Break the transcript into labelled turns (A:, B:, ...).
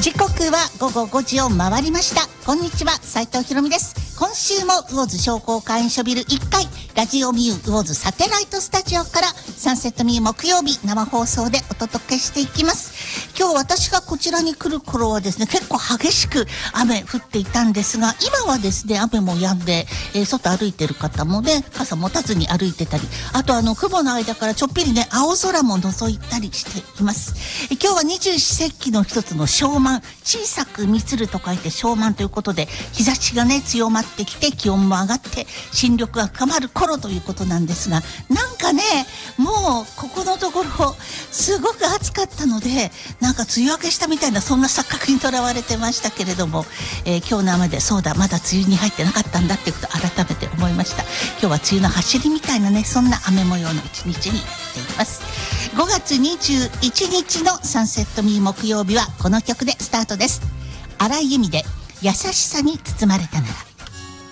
A: 時刻は午後5時を回りました。こんにちは、斉藤ひろみです。今週も魚津商工会員所ビル1階ラジオミュー魚津サテライトスタジオからサンセットミュー木曜日生放送でお届けしていきます。今日私がこちらに来る頃はですね、結構激しく雨降っていたんですが、今はですね雨も止んで、外歩いてる方もね傘持たずに歩いてたり、あと雲の間からちょっぴりね青空も覗いたりしています。今日は二十四節気の一つの小満、小さく満ると書いて小満ということで、日差しがね強まってきて気温も上がって新緑が深まる頃ということなんですが、なんかねもうここのところすごく暑かったので、なんか梅雨明けしたみたいなそんな錯覚にとらわれてましたけれども、今日の雨でそうだまだ梅雨に入ってなかったんだっていうことを改めて思いました。今日は梅雨の走りみたいなねそんな雨模様の一日になっています。5月21日のサンセットミー木曜日はこの曲でスタートです。荒井由実で優しさに包まれたなら。